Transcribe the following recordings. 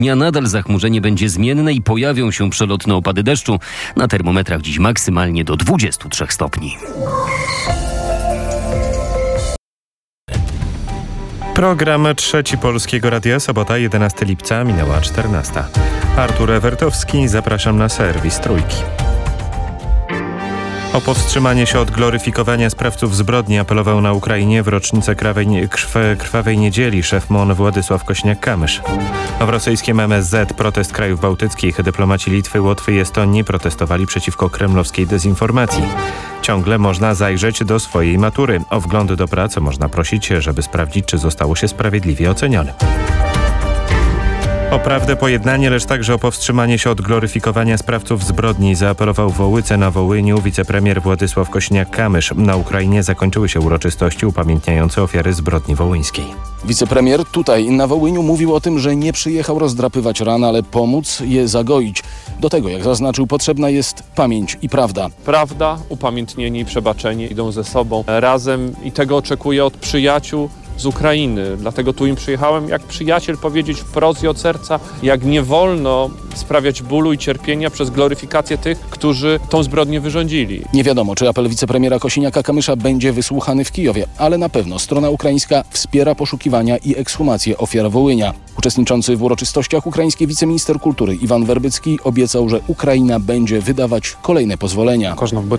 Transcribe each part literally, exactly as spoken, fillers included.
Dnia nadal zachmurzenie będzie zmienne i pojawią się przelotne opady deszczu. Na termometrach dziś maksymalnie do dwudziestu trzech stopni. Program Trzeci Polskiego Radia, sobota jedenastego lipca, minęła czternasta. Artur Ewertowski, zapraszam na serwis Trójki. O powstrzymanie się od gloryfikowania sprawców zbrodni apelował na Ukrainie w rocznicę krawej, krw, Krwawej Niedzieli szef M O N Władysław Kośniak-Kamysz. W rosyjskim M S Z protest krajów bałtyckich dyplomaci Litwy, Łotwy i Estonii protestowali przeciwko kremlowskiej dezinformacji. Ciągle można zajrzeć do swojej matury. O wgląd do pracy można prosić, żeby sprawdzić, czy zostało się sprawiedliwie ocenionym. O prawdę, pojednanie, lecz także o powstrzymanie się od gloryfikowania sprawców zbrodni zaapelował w Wołyce na Wołyniu wicepremier Władysław Kośniak-Kamysz. Na Ukrainie zakończyły się uroczystości upamiętniające ofiary zbrodni wołyńskiej. Wicepremier tutaj na Wołyniu mówił o tym, że nie przyjechał rozdrapywać ran, ale pomóc je zagoić. Do tego, jak zaznaczył, potrzebna jest pamięć i prawda. Prawda, upamiętnienie i przebaczenie idą ze sobą razem i tego oczekuję od przyjaciół z Ukrainy. Dlatego tu im przyjechałem jak przyjaciel powiedzieć wprost i od serca, jak nie wolno sprawiać bólu i cierpienia przez gloryfikację tych, którzy tą zbrodnię wyrządzili. Nie wiadomo, czy apel wicepremiera Kosiniaka-Kamysza będzie wysłuchany w Kijowie, ale na pewno strona ukraińska wspiera poszukiwania i ekshumację ofiar Wołynia. Uczestniczący w uroczystościach ukraiński wiceminister kultury Iwan Werbycki obiecał, że Ukraina będzie wydawać kolejne pozwolenia.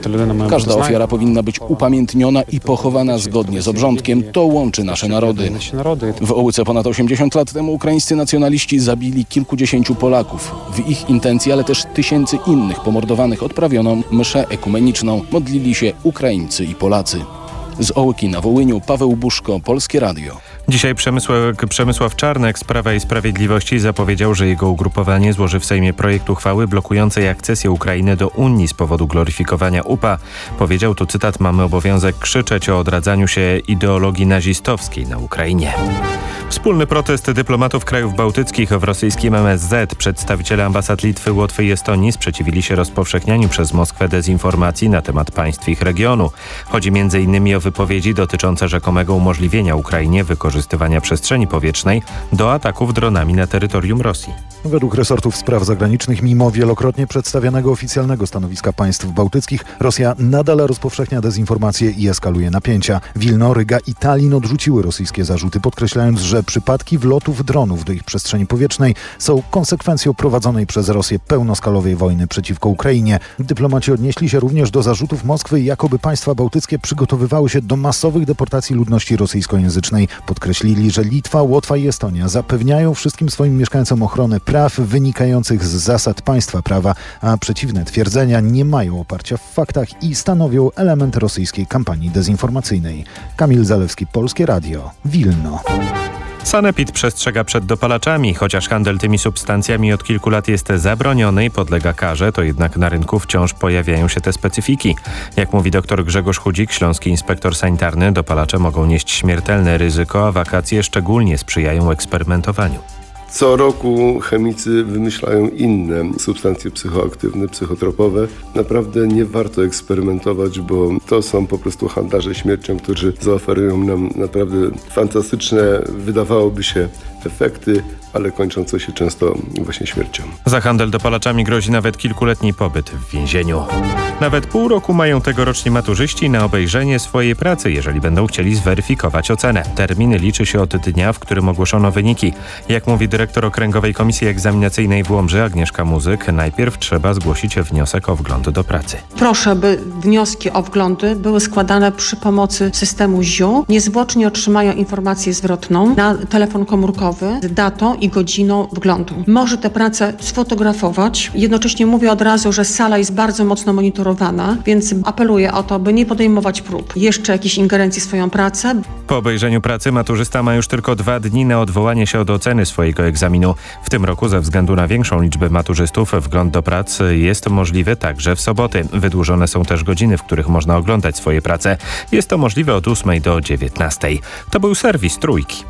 Każda ofiara powinna być upamiętniona i pochowana zgodnie z obrządkiem. To łączy nasze narody. W Wołyce ponad osiemdziesiąt lat temu ukraińscy nacjonaliści zabili kilkudziesięciu Polaków. W ich intencji, ale też tysięcy innych pomordowanych odprawiono mszę ekumeniczną. Modlili się Ukraińcy i Polacy. Z Ołyki na Wołyniu Paweł Buszko, Polskie Radio. Dzisiaj Przemysław, Przemysław Czarnek z Prawa i Sprawiedliwości zapowiedział, że jego ugrupowanie złoży w Sejmie projekt uchwały blokującej akcesję Ukrainy do Unii z powodu gloryfikowania U P A. Powiedział, tu cytat, mamy obowiązek krzyczeć o odradzaniu się ideologii nazistowskiej na Ukrainie. Wspólny protest dyplomatów krajów bałtyckich w rosyjskim M S Z. Przedstawiciele ambasad Litwy, Łotwy i Estonii sprzeciwili się rozpowszechnianiu przez Moskwę dezinformacji na temat państw ich regionu. Chodzi między innymi o wypowiedzi dotyczące rzekomego umożliwienia Ukrainie wykorzystywania przestrzeni powietrznej do ataków dronami na terytorium Rosji. Według resortów spraw zagranicznych, mimo wielokrotnie przedstawianego oficjalnego stanowiska państw bałtyckich, Rosja nadal rozpowszechnia dezinformację i eskaluje napięcia. Wilno, Ryga i Tallin odrzuciły rosyjskie zarzuty, podkreślając, że przypadki wlotów dronów do ich przestrzeni powietrznej są konsekwencją prowadzonej przez Rosję pełnoskalowej wojny przeciwko Ukrainie. Dyplomaci odnieśli się również do zarzutów Moskwy, jakoby państwa bałtyckie przygotowywały się do masowych deportacji ludności rosyjskojęzycznej. Podkreślili, że Litwa, Łotwa i Estonia zapewniają wszystkim swoim mieszkańcom ochronę praw wynikających z zasad państwa prawa, a przeciwne twierdzenia nie mają oparcia w faktach i stanowią element rosyjskiej kampanii dezinformacyjnej. Kamil Zalewski, Polskie Radio, Wilno. Sanepid przestrzega przed dopalaczami. Chociaż handel tymi substancjami od kilku lat jest zabroniony i podlega karze, to jednak na rynku wciąż pojawiają się te specyfiki. Jak mówi dr Grzegorz Chudzik, śląski inspektor sanitarny, dopalacze mogą nieść śmiertelne ryzyko, a wakacje szczególnie sprzyjają eksperymentowaniu. Co roku chemicy wymyślają inne substancje psychoaktywne, psychotropowe. Naprawdę nie warto eksperymentować, bo to są po prostu handlarze śmiercią, którzy zaoferują nam naprawdę fantastyczne, wydawałoby się, efekty, ale kończące się często właśnie śmiercią. Za handel dopalaczami grozi nawet kilkuletni pobyt w więzieniu. Nawet pół roku mają tegoroczni maturzyści na obejrzenie swojej pracy, jeżeli będą chcieli zweryfikować ocenę. Termin liczy się od dnia, w którym ogłoszono wyniki. Jak mówi dyrektor Okręgowej Komisji Egzaminacyjnej w Łomży Agnieszka Muzyk, najpierw trzeba zgłosić wniosek o wgląd do pracy. Proszę, by wnioski o wglądy były składane przy pomocy systemu Z I U. Niezwłocznie otrzymają informację zwrotną na telefon komórkowy z datą i godziną wglądu. Może tę pracę sfotografować. Jednocześnie mówię od razu, że sala jest bardzo mocno monitorowana, więc apeluję o to, by nie podejmować prób jeszcze jakiejś ingerencji w swoją pracę. Po obejrzeniu pracy maturzysta ma już tylko dwa dni na odwołanie się od oceny swojego egzaminu. W tym roku ze względu na większą liczbę maturzystów wgląd do pracy jest możliwy także w soboty. Wydłużone są też godziny, w których można oglądać swoje prace. Jest to możliwe od ósmej do dziewiętnastej. To był serwis Trójki.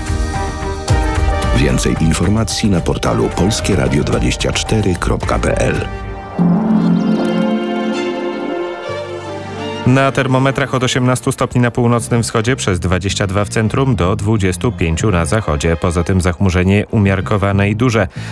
Więcej informacji na portalu polskie radio dwadzieścia cztery kropka p l. Na termometrach od osiemnastu stopni na północnym wschodzie, przez dwadzieścia dwa w centrum do dwudziestu pięciu na zachodzie. Poza tym zachmurzenie umiarkowane i duże.